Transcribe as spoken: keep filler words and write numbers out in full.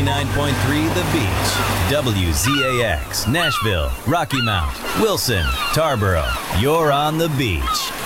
ninety-nine point three The Beach. W Z A X, Nashville, Rocky Mount, Wilson, Tarboro. You're on the beach.